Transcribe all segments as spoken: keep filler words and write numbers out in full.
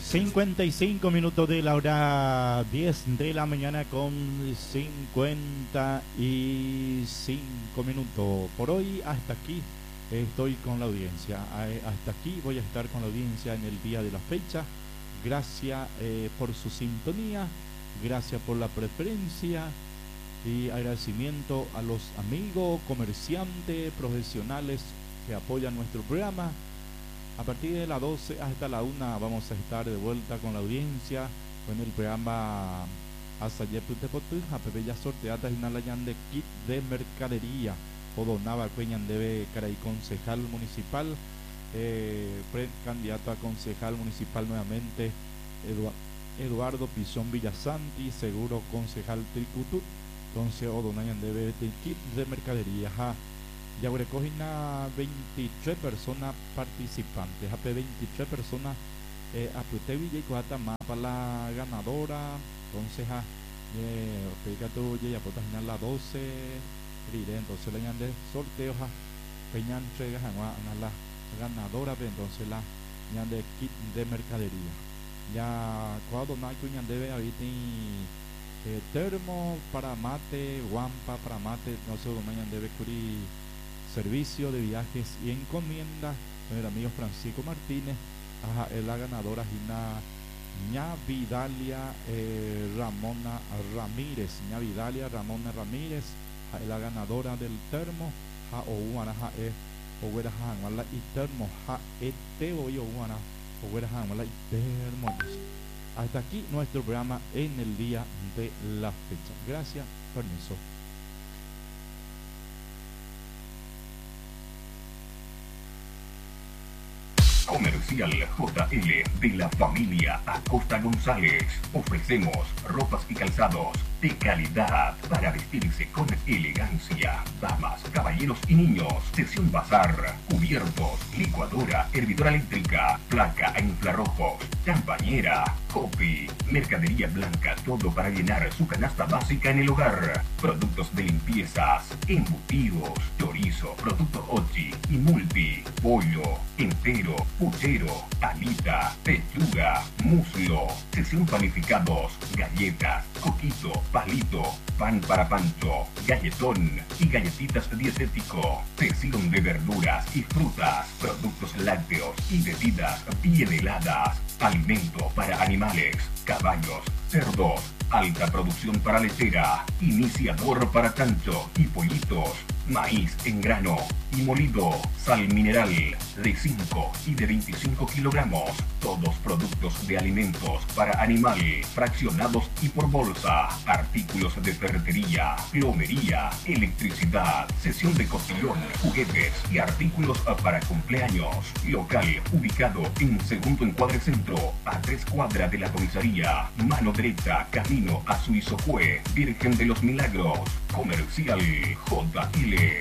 cincuenta y cinco minutos de la hora diez de la mañana con cincuenta y cinco minutos. Por hoy hasta aquí estoy con la audiencia. Hasta aquí voy a estar con la audiencia en el día de la fecha. Gracias eh, por su sintonía, gracias por la preferencia y agradecimiento a los amigos, comerciantes, profesionales que apoyan nuestro programa. A partir de las doce hasta la una vamos a estar de vuelta con la audiencia con el programa Asayeputepotú, a Pepe ya sorteatas y Nalayan de kit de mercadería. Todo Nava Cueñan debe Caray, concejal municipal, eh, candidato a concejal municipal nuevamente, Edu Eduardo Pizón Villasanti, seguro concejal Tricutut. Entonces, Odonayan debe de kit de mercadería. Ja. Ya recogina veintitrés personas participantes, a veintitrés personas eh, a Putevilla y Coatama para la ganadora. Entonces, a Pegato ya potas en la doce, entonces le añade sorteo, a Peñan entregas a la ganadora, entonces la añade kit de mercadería. Ya cuando no hay que debe haber eh, termo para mate, guampa para mate, no sé dónde debe cubrir servicio de viajes y encomienda con el amigo Francisco Martínez. Ajá, es la ganadora Gina Ña Vidalia eh, Ramona Ramírez. Ña Vidalia Ramona Ramírez es la ganadora del termo. Ja o uana ja es o huera ja la y termo ja este o yo uana o huera ja la y termo. Hasta aquí nuestro programa en el día de la fecha. Gracias, permiso. Comercial J L de la familia Acosta González. Ofrecemos ropas y calzados de calidad para vestirse con elegancia. Damas, caballeros y niños. Sección bazar, cubiertos, licuadora, hervidora eléctrica, placa a infrarrojos, campañera, copy, mercadería blanca, todo para llenar su canasta básica en el hogar. Productos de limpiezas, embutidos, chorizo, producto Ochi y multi, pollo, entero, puchero, alita, pechuga, muslo, sección panificados, galletas, coquito, palito, pan para pancho, galletón y galletitas dietético, sección de verduras y frutas, productos lácteos y bebidas bien heladas, alimento para animales, caballos, cerdos, alta producción para lechera, iniciador para chancho y pollitos, maíz en grano y molido, sal mineral de cinco y de veinticinco kilogramos, todos productos de alimentos para animal, fraccionados y por bolsa, artículos de ferretería, plomería, electricidad, sesión de cotillón, juguetes y artículos para cumpleaños. Local ubicado en segundo encuadre centro, a tres cuadras de la comisaría, mano derecha, camino a Suizocue, Virgen de los Milagros. Comercial J L.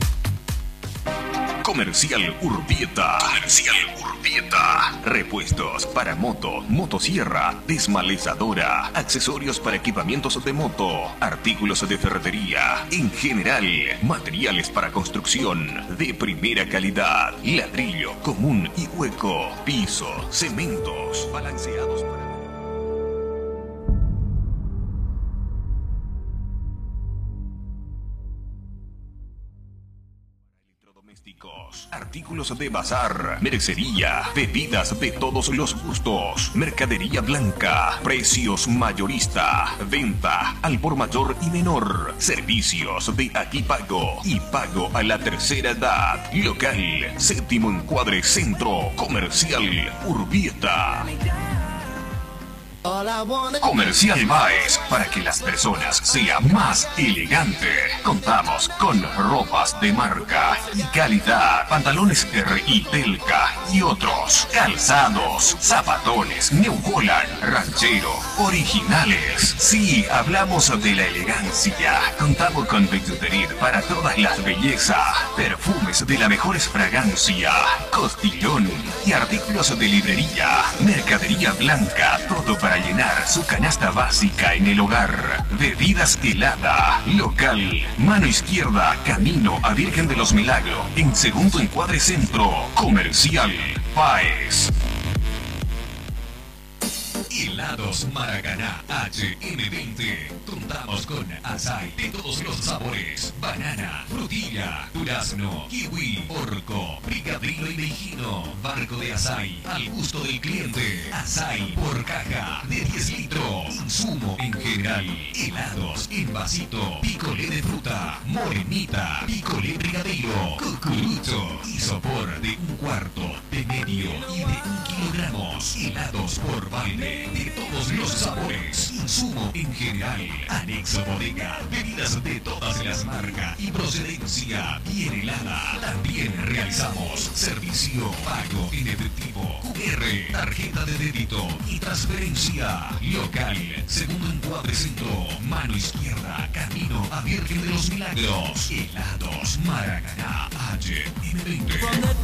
Comercial Urbieta. Comercial Urbieta. Repuestos para moto, motosierra, desmalezadora, accesorios para equipamientos de moto, artículos de ferretería, en general, materiales para construcción de primera calidad, ladrillo común y hueco, piso, cementos, balanceados para... Artículos de bazar, mercería, bebidas de todos los gustos, mercadería blanca, precios mayorista, venta al por mayor y menor, servicios de aquí pago y pago a la tercera edad, local, séptimo encuadre centro, comercial Urbieta. Comercial Baez, para que las personas sean más elegantes. Contamos con ropas de marca y calidad, pantalones R y Telca y otros, calzados, zapatones, New Holland, ranchero, originales. Sí, hablamos de la elegancia. Contamos con billutería para todas las bellezas, perfumes de la mejor fragancia, costillón y artículos de librería, mercadería blanca, todo para para llenar su canasta básica en el hogar. Bebidas helada, local, mano izquierda, camino a Virgen de los Milagros, en segundo encuadre centro, comercial, Paez. Helados Maracaná H M veinte. Contamos con açaí de todos los sabores: banana, frutilla, durazno, kiwi, orco, picadillo y mejino. Barco de açaí al gusto del cliente. Açaí por caja de diez litros. Insumo en general. Helados en vasito. Picolé de fruta, morenita, picolé brigadeiro, cucurucho, isopor de un cuarto, de medio y de un kilogramos. Helados por balde de todos los sabores. Insumo en general. Anexo bodega. Bebidas de todas las marcas y procedencia bien helada. También realizamos servicio pago en efectivo, Q R, tarjeta de débito y transferencia. Local, segundo encuadre centro, mano izquierda, camino a Virgen de los Milagros. Helados Maracaná H M veinte.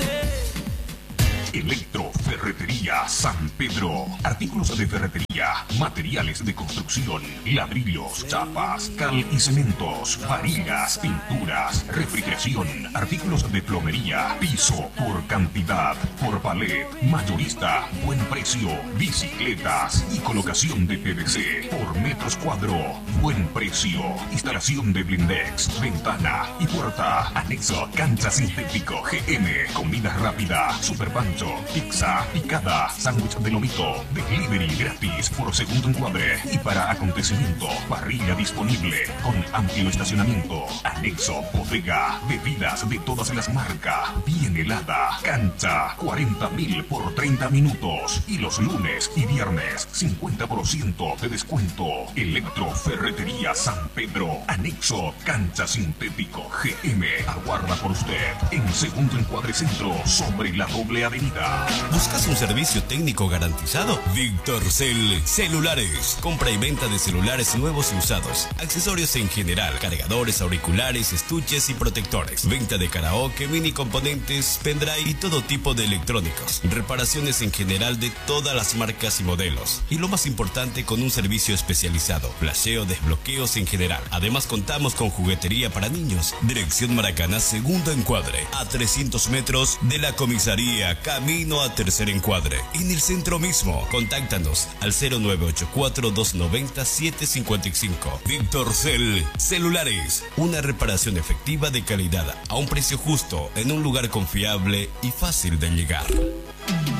Electroferretería San Pedro. Artículos de ferretería, materiales de construcción, ladrillos, chapas, cal y cementos, varillas, pinturas, refrigeración, artículos de plomería, piso por cantidad, por palet, mayorista, buen precio, bicicletas y colocación de P V C por metros cuadro, buen precio, instalación de blindex, ventana y puerta, anexo, cancha sintético G M, comida rápida, super pancho, pizza, picada, sándwich de lomito, delivery gratis por segundo encuadre y para acontecimiento, parrilla disponible con amplio estacionamiento, anexo, bodega, bebidas de todas las marcas, bien helada, cancha, cuarenta mil por treinta minutos y los lunes y viernes cincuenta por ciento de descuento. Electroferretería San Pedro, anexo, cancha sintético G M, aguarda por usted en segundo encuadre centro sobre la doble avenida. ¿Buscas un servicio técnico garantizado? Victorcel Celulares. Compra y venta de celulares nuevos y usados. Accesorios en general. Cargadores, auriculares, estuches y protectores. Venta de karaoke, mini componentes, pendrive y todo tipo de electrónicos. Reparaciones en general de todas las marcas y modelos. Y lo más importante, con un servicio especializado. Flasheo, desbloqueos en general. Además contamos con juguetería para niños. Dirección Maracaná, segundo encuadre. A trescientos metros de la comisaría. Camino a tercer encuadre. En el centro mismo. Contáctanos al cero nueve ocho cuatro, dos nueve cero, siete cinco cinco. Victorcel Celulares. Una reparación efectiva de calidad a un precio justo en un lugar confiable y fácil de llegar.